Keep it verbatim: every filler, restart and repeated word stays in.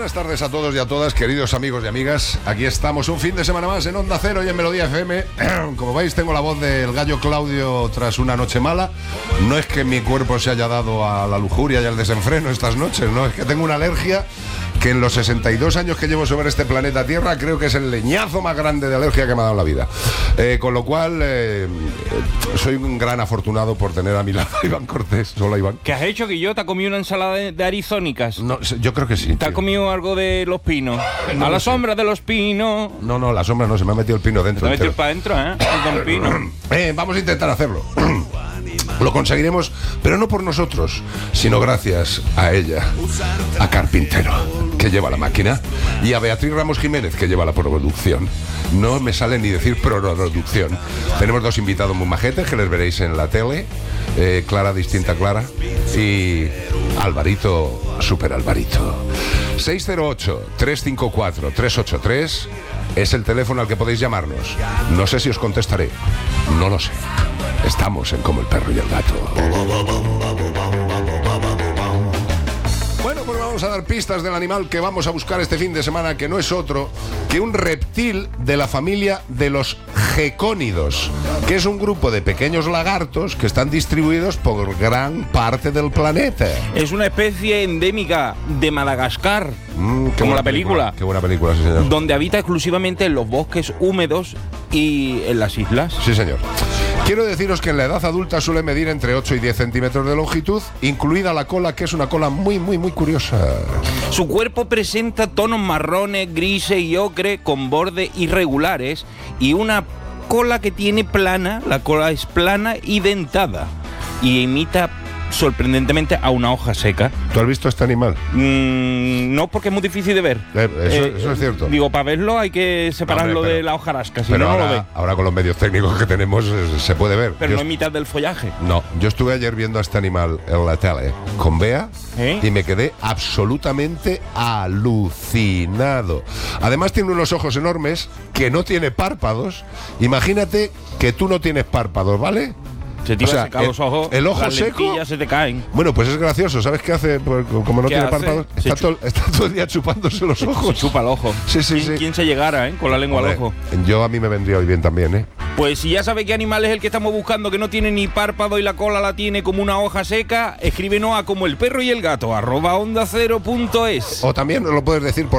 Buenas tardes a todos y a todas, queridos amigos y amigas. Aquí estamos un fin de semana más en Onda Cero y en Melodía F M. Como veis, tengo la voz del gallo Claudio tras una noche mala. No es que mi cuerpo se haya dado a la lujuria y al desenfreno estas noches, no, es que tengo una alergia que en los sesenta y dos años que llevo sobre este planeta Tierra creo que es el leñazo más grande de alergia que me ha dado en la vida. Eh, con lo cual, eh, soy un gran afortunado por tener a mi lado a Iván Cortés. Hola, Iván. ¿Qué has hecho, Guillo? ¿Te has comido una ensalada de, de arizónicas? No, yo creo que sí. ¿Te has comido algo de los pinos? No, a la no sombra de los pinos. No, no, la sombra no, se me ha metido el pino dentro. Te has metido para adentro, ¿eh? El don Pino. Eh, vamos a intentar hacerlo. Lo conseguiremos, pero no por nosotros, sino gracias a ella, a Carpintero, que lleva la máquina, y a Beatriz Ramos Jiménez, que lleva la producción. No me sale ni decir producción. Tenemos dos invitados muy majetes que les veréis en la tele, eh, Clara Distinta Clara y Alvarito Super Alvarito. seis cero ocho, tres cinco cuatro, tres ocho tres es el teléfono al que podéis llamarnos. No sé si os contestaré, no lo sé. Estamos en Como el Perro y el Gato. Bueno, pues vamos a dar pistas del animal que vamos a buscar este fin de semana, que no es otro que un reptil de la familia de los gecónidos, que es un grupo de pequeños lagartos que están distribuidos por gran parte del planeta. Es una especie endémica de Madagascar, mm, como la película. película. Qué buena película, sí, señor. Donde habita exclusivamente en los bosques húmedos y en las islas. Sí, señor. Quiero deciros que en la edad adulta suele medir entre ocho y diez centímetros de longitud, incluida la cola, que es una cola muy, muy, muy curiosa. Su cuerpo presenta tonos marrones, grises y ocre con bordes irregulares y una cola que tiene plana, la cola es plana y dentada y imita sorprendentemente a una hoja seca. ¿Tú has visto este animal? Mm, no, porque es muy difícil de ver. Eh, eso, eh, eso es cierto. Digo, para verlo hay que separarlo, hombre, pero, de la hojarasca, si pero no, ahora, no lo ve. Ahora con los medios técnicos que tenemos se puede ver. Pero yo no en mitad del follaje. No, yo estuve ayer viendo a este animal en la tele con Bea, ¿eh? Y me quedé absolutamente alucinado. Además tiene unos ojos enormes que no tiene párpados. Imagínate que tú no tienes párpados, ¿vale? Se te iba, o sea, a secar los ojos, el ojo las seco, se te caen. Bueno, pues es gracioso. ¿Sabes qué hace? Pues, como no tiene hace? párpados, está todo, está todo el día chupándose los ojos. Se chupa el ojo. Sí, sí, ¿Quién, sí. ¿Quién se llegara, eh? Con la lengua Hombre, al ojo. Yo a mí me vendría hoy bien también, ¿eh? Pues si ya sabe qué animal es el que estamos buscando, que no tiene ni párpado y la cola la tiene como una hoja seca, escríbenos a Como el Perro y el Gato, arroba onda cero punto es. O también nos lo puedes decir por